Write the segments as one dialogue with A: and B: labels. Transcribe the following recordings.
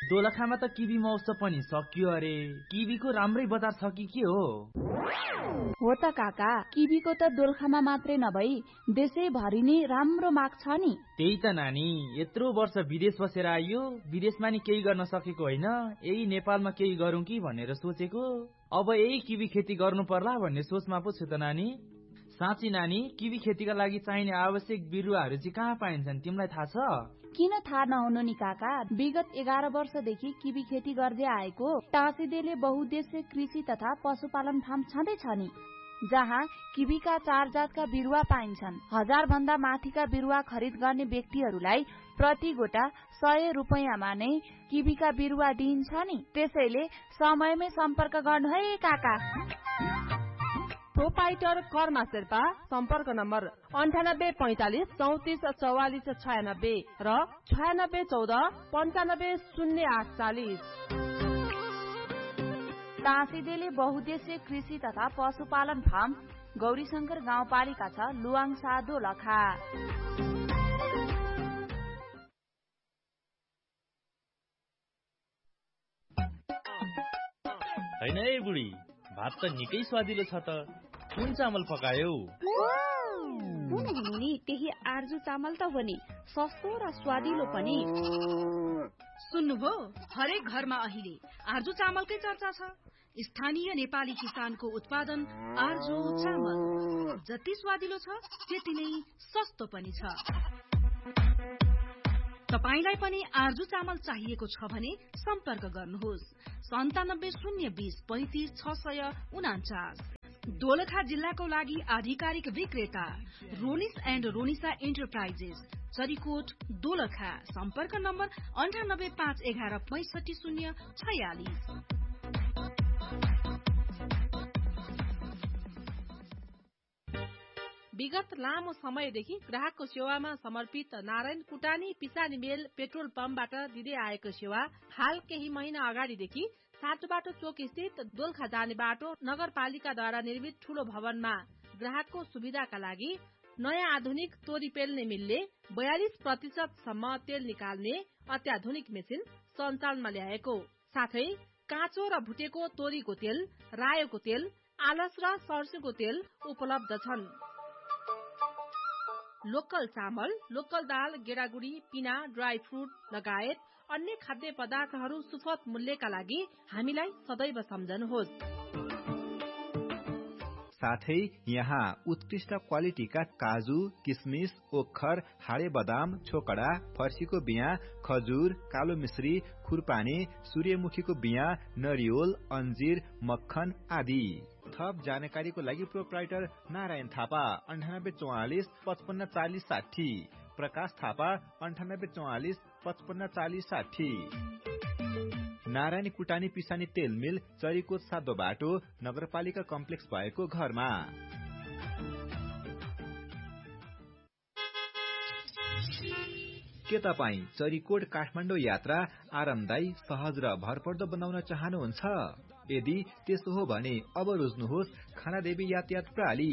A: दोलखामा त किवी महोत्सव पनि सकियो अरे। किवीको राम्रै बजार छ कि के हो?
B: हो त काका, किवीको त दोलखामा मात्रै नभई देशैभरि नै राम्रो माग छ नि।
A: त्यही त नानी, यत्रो वर्ष विदेश बसेर आइयो, विदेशमा नि केही गर्न सकेको होइन, यही नेपालमा केही गरौँ कि भनेर सोचेको। अब यही किवी खेती गर्नु पर्ला भन्ने सोचमा पो छु त नानी। साँच्ची नानी, किवी खेतीका लागि चाहिने आवश्यक बिरुवाहरू चाहिँ कहाँ पाइन्छन्, तिमीलाई थाहा छ?
B: किन थाहा नहुनु नि काका, विगत 11 वर्षदेखि किवी खेती गर्दै आएको टाँसीदेले बहुउद्देश्य कृषि तथा पशुपालन फार्म छँदैछ नि, जहाँ किवीका 4 जातका बिरुवा पाइन्छन्। 1000 भन्दा माथिका बिरुवा खरिद गर्ने व्यक्तिहरूलाई प्रति गोटा 100 रुपैयाँमा नै किवीका बिरुवा दिइन्छ नि। त्यसैले समयमै सम्पर्क गर्नु है काका।
C: प्रोपाइटर कर्मा शेर्पा, सम्पर्क नम्बर 9845 34 44 96 र 9614 95 0840।
B: टाँसीदेले बहुउद्देश्य कृषि तथा पशुपालन फार्म, गौरीशंकर गाउँपालिका छ, लुवाङसा दोलखा।
A: हैन है बुढी, भात त निकै स्वादिलो छ त। कुन चामल पकायौ?
D: कुन हुनु नि, त्यही आर्जु चामल त हो नि, सस्तो र स्वादिलो पनि।
E: सुन्नुभयो, हरेक घरमा अहिले आर्जु चामलकै चर्चा छ। स्थानीय नेपाली किसानको उत्पादन आर्जु चामल जति स्वादिलो छ त्यति नै सस्तो पनि छ। तपाईलाई पनि आर्जु चामल चाहिएको छ भने सम्पर्क गर्नुहोस् 97 020 35 649। दोलखा जिल्लाको लागि आधिकारिक विक्रेता रोनिस एन्ड रोनिसा एन्टरप्राइजेस, चरीकोट दोलखा। सम्पर्क नम्बर 98 511 65 046।
C: विगत लामो समयदेखि ग्राहकको सेवामा समर्पित नारायण कुटानी पिसानी मेल पेट्रोल पम्पबाट दिँदै आएको सेवा हाल केही महिना अगाडिदेखि सातोबाटो चोक स्थित दोलखा जाने बाटो नगरपालिकाद्वारा निर्मित ठूलो भवनमा ग्राहकको सुविधाका लागि नयाँ आधुनिक तोरी पेल्ने मिलले 42% सम्म तेल निकाल्ने अत्याधुनिक मेसिन सञ्चालनमा ल्याएको साथै काँचो र भुटेको तोरीको तेल, रायोको तेल, आलस र सर्सोको तेल उपलब्ध छन्। लोकल चामल, लोकल दाल, गेडागुडी, पिना, ड्राई फ्रुट लगायत अन्य खाद्य पदार्थहरू सुपथ मूल्यका लागि हामीलाई सदैव सम्झनुहोस्।
F: साथै यहाँ उत्कृष्ट क्वालिटीका काजु, किसमिस, ओखर, हाडे बदाम, छोकडा, फर्सीको बिया, खजुर, कालो मिश्री, खुरपानी, सूर्यमुखीको बिया, नरिवल, अंजीर, मक्खन आदि। थप जानकारीको लागि प्रोप्राइटर नारायण थापा 9844 55 40 60, प्रकाश थापा 9844 55 40 60। नारायणी कुटानी पिसानी तेल मिल, चरीकोट सातो बाटो, नगरपालिका कम्प्लेक्स भएको घरमा। के तपाईँ चरीकोट काठमाडौँ यात्रा आरामदायी, सहज र भरपर्दो बनाउन चाहनुहुन्छ? यदि त्यसो हो भने अब रोज्नुहोस् खानादेवी यातायात प्रणाली।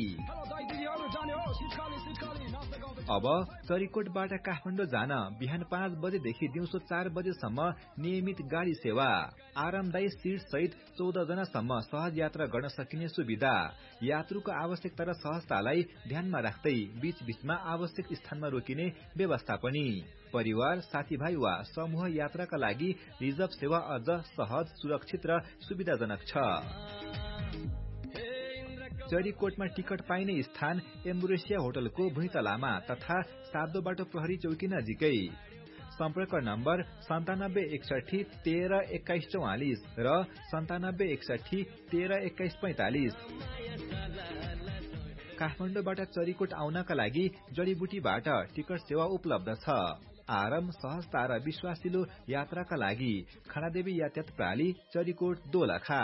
F: अब चरीकोटबाट काठमाडौँ जान बिहान 5 बजेदेखि दिउँसो 4 बजेसम्म नियमित गाडी सेवा, आरामदायी सीट सहित 14 जनासम्म सहज यात्रा गर्न सकिने सुविधा, यात्रुको आवश्यकता र सहजतालाई ध्यानमा राख्दै बीच बीचमा आवश्यक स्थानमा रोकिने व्यवस्था पनि। परिवार, साथीभाइ वा समूह यात्राका लागि रिजर्भ सेवा अझ सहज, सुरक्षित र सुविधाजनक छ। चरीकोटमा टिकट पाइने स्थान एम्बुरेसिया होटलको भुइँतलामा तथा सातो बाटो प्रहरी चौकी नजिकै। सम्पर्क नम्बर 9761 13 21 44 र 9761 13 21 45। काठमाडौँबाट चरीकोट आउनका लागि जडीबुटीबाट टिकट सेवा उपलब्ध छ। आराम, सहजता र विश्वासिलो यात्राका लागि खानादेवी यातायात प्रणाली, चरीकोट दोलखा।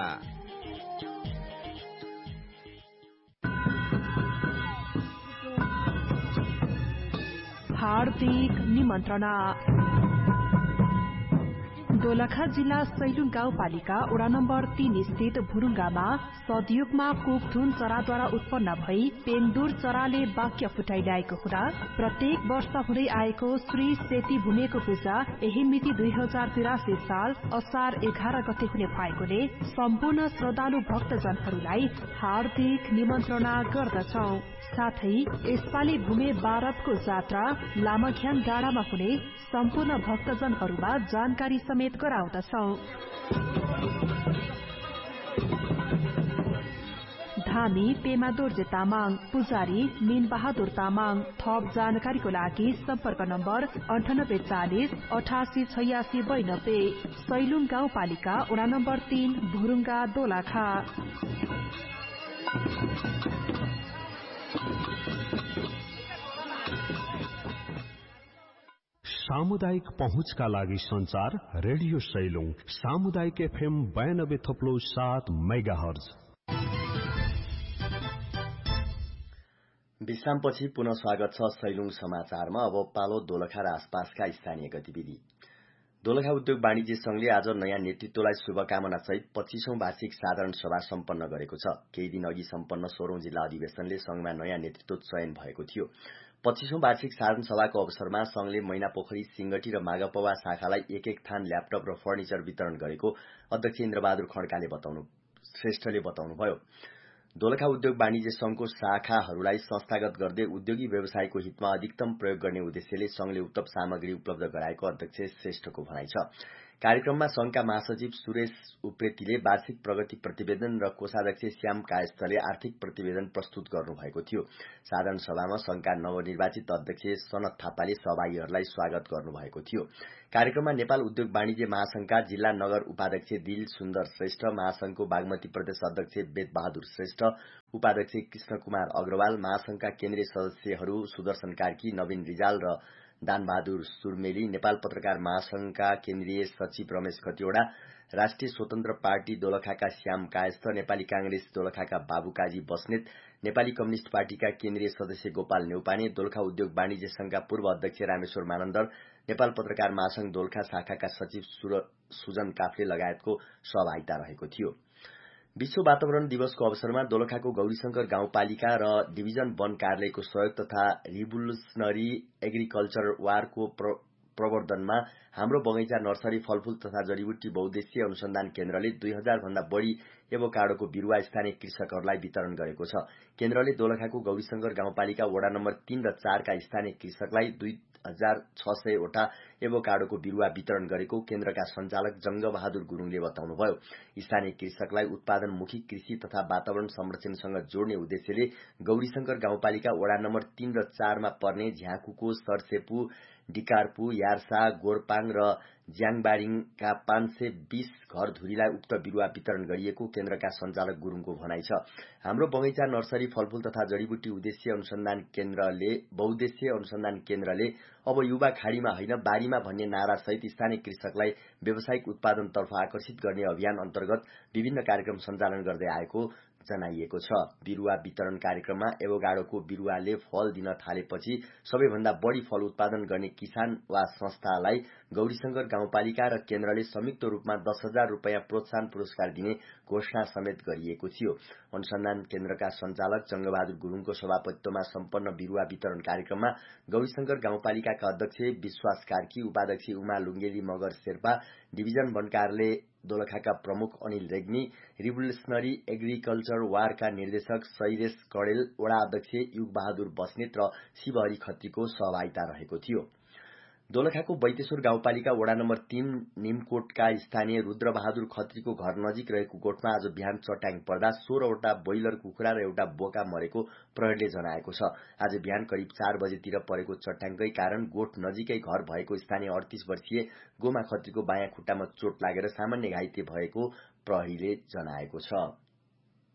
G: हार्दिक निमन्त्रणा। दोलखा जिल्ला सैलुङ गाउँपालिका वडा नम्बर 3 स्थित भुरुङ्गामा सदयुगमा कुकथुन चराद्वारा उत्पन्न भई पेङदुर चराले वाक्य फुटाइरहेको हुँदा प्रत्येक वर्ष हुँदै आएको श्री सेती भूमिको पूजा यही मिति 2083 साल असार 11 गते हुने भएकोले सम्पूर्ण श्रद्धालु भक्तजनहरूलाई हार्दिक निमन्त्रणा गर्दछौ। साथै यसपालि भूमि बारतको जात्रा लामाख्याङ डाँडामा हुने सम्पूर्ण भक्तजनहरूमा जानकारी समेत गराउँदछौ। धामी पेमा दोर्जे तामाङ, पुजारी मीन बहादुर तामाङ। थप जानकारीको लागि सम्पर्क नम्बर 9840 8886 92। सैलुङ गाउँपालिका वडा नम्बर 3 भुरुङ्गा दोलखा।
H: सामुदायिक पहुँचका लागि संचार रेडियो सैलुङ सामुदायिक FM 92.7 मेगाहर्ज।
I: विश्रामपछि पुनः स्वागत छ सैलुङ समाचारमा। अब पालो दोलखा र आसपासका स्थानीय गतिविधि। दोलखा उद्योग वाणिज्य संघले आज नयाँ नेतृत्वलाई शुभकामना सहित 25औं वार्षिक साधारण सभा सम्पन्न गरेको छ। केही दिन अघि सम्पन्न 16औं जिल्ला अधिवेशनले संघमा नयाँ नेतृत्व चयन भएको थियो। 25औं वार्षिक साधारण सभाको अवसरमा संघले मैनापोखरी, सिंगटी र मागापवा शाखालाई एक थान ल्यापटप र फर्निचर वितरण गरेको अध्यक्ष इन्द्रबहादुर श्रेष्ठले बताउनुभयो। दोलखा उद्योग वाणिज्य संघको शाखाहरूलाई संस्थागत गर्दै उद्योगी व्यवसायको हितमा अधिकतम प्रयोग गर्ने उद्देश्यले संघले उत्तम सामग्री उपलब्ध गराएको अध्यक्ष श्रेष्ठको भनाइ छ। कार्यक्रममा संघका महासचिव सुरेश उप्रेतीले वार्षिक प्रगति प्रतिवेदन र कोषाध्यक्ष श्याम कायस्थले आर्थिक प्रतिवेदन प्रस्तुत गर्नुभएको थियो। साधारण सभामा संघका नवनिर्वाचित अध्यक्ष सनत थापाले सहभागीहरूलाई स्वागत गर्नुभएको थियो। कार्यक्रममा नेपाल उद्योग वाणिज्य महासंघका जिल्ला नगर उपाध्यक्ष दिल सुन्दर श्रेष्ठ, महासंघको बागमती प्रदेश अध्यक्ष वेद बहादुर श्रेष्ठ, उपाध्यक्ष कृष्ण कुमार अग्रवाल, महासंघका केन्द्रीय सदस्यहरू सुदर्शन कार्की, नवीन रिजाल र दान बहादुर सुरमेली, नेपाल पत्रकार महासंघका केन्द्रीय सचिव रमेश खतिवड़ा, राष्ट्रिय स्वतन्त्र पार्टी दोलखाका श्याम कायस्थ, नेपाली कांग्रेस दोलखाका बाबु काजी बस्नेत, नेपाली कम्युनिष्ट पार्टीका केन्द्रीय सदस्य गोपाल नेउपाने, दोलखा उद्योग वाणिज्य संघका पूर्व अध्यक्ष रामेश्वर मानन्दर, नेपाल पत्रकार महासंघ दोलखा शाखाका सचिव सुजन काफ्ले लगायतको सहभागिता रहेको थियो। विश्व वातावरण दिवसको अवसरमा दोलखाको गौरीशंकर गाउँपालिका र डिभिजन वन कार्यालयको सहयोग तथा रिभोल्युसनरी एग्रिकल्चर वारको प्रवर्धनमा हाम्रो बगैँचा नर्सरी फलफूल तथा जडीबुटी बहुद्देश्यीय अनुसन्धान केन्द्रले 2000 भन्दा बढ़ी एभोकाडोको बिरुवा स्थानीय कृषकहरूलाई वितरण गरेको छ। केन्द्रले दोलखाको गौरीशंकर गाउँपालिका वडा नम्बर 3 र 4 का स्थानीय कृषकलाई 2600 वटा एभोकाडोको बिरुवा वितरण गरेको केन्द्रका संचालक जंग बहादुर गुरुङले बताउनुभयो। स्थानीय कृषकलाई उत्पादनमुखी कृषि तथा वातावरण संरक्षणसँग जोड्ने उद्देश्यले गौरीशंकर गाउँपालिका वडा नम्बर 3 र 4 मा पर्ने झ्याकुको, सरसेपु, डिकारपु, यार्सा, गोरपाङ र ज्याङबारिङका 520 घरधुरीलाई उक्त बिरुवा वितरण गरिएको केन्द्रका संचालक गुरुङको भनाइ छ। हाम्रो बगैँचा नर्सरी फलफूल तथा जडीबुटी बहुद्देश्यीय अनुसन्धान केन्द्रले अब युवा खाडीमा होइन बारीमा भन्ने नारा सहित स्थानीय कृषकलाई व्यावसायिक उत्पादनतर्फ आकर्षित गर्ने अभियान अन्तर्गत विभिन्न कार्यक्रम सञ्चालन गर्दै आएको जनाइएको छ। बिरुवा वितरण कार्यक्रममा एभोकाडोको बिरुवाले फल दिन थालेपछि सबैभन्दा बढ़ी फल उत्पादन गर्ने किसान वा संस्थालाई गौरीशंकर गाउँपालिका र केन्द्रले संयुक्त रूपमा 10,000 रुपैयाँ प्रोत्साहन पुरस्कार दिने घोषणा समेत गरिएको थियो। अनुसन्धान केन्द्रका संचालक जंगबहादुर गुरुङको सभापतित्वमा सम्पन्न बिरुवा वितरण कार्यक्रममा गौरीशंकर गाउँपालिकाका अध्यक्ष विश्वास कार्की, उपाध्यक्ष उमा लुङ्गेली मगर शेर्पा, डिभिजन वन कार्यालय दोलखाका प्रमुख अनिल रेग्मी, रिभोल्युसनरी एग्रिकल्चर वारका निर्देशक शैलेश कडेल, वडा अध्यक्ष युग बहादुर बस्नेत र शिवहरी खत्रीको सहभागिता रहेको थियो। दोलखाको बैतेश्वर गाउँपालिका वडा नम्बर 3 निमकोटका स्थानीय रुद्र बहादुर खत्रीको घर नजिक रहेको गोठमा आज बिहान चट्याङ पर्दा 16 वटा ब्रोइलर कुखुरा र एउटा बोका मरेको प्रहरीले जनाएको छ। आज बिहान करिब 4 बजेतिर परेको चट्याङकै कारण गोठ नजिकै घर भएको स्थानीय 38 वर्षीय गोमा खत्रीको बायाँ खुट्टामा चोट लागेर सामान्य घाइते भएको प्रहरीले जनाएको छ।